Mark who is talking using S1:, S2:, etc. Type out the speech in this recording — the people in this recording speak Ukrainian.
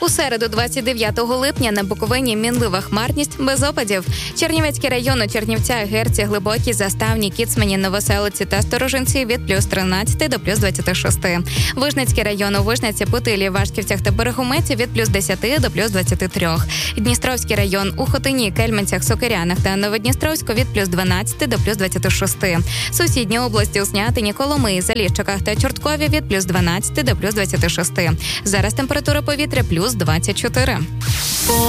S1: У середу, 29 липня, на Буковині мінлива хмарність без опадів. Чернівецький район у Чернівцях, Герці, Глибокій, Заставні, Кіцмані, Новоселиці та Сторожинці від плюс 13 до плюс 26. Вижницький район у Вижниці, Путилі, Вашківцях та Берегометі від плюс 10 до плюс 23. Дністровський район у Хотині, Кельменцях, Сокирянах та Новодністровську від плюс 12 до плюс 26. Сусідні області у Снятині, Коломиї, Заліщиках та Чорткові від плюс 12 до плюс 26. Зараз температура повітря плюс 24.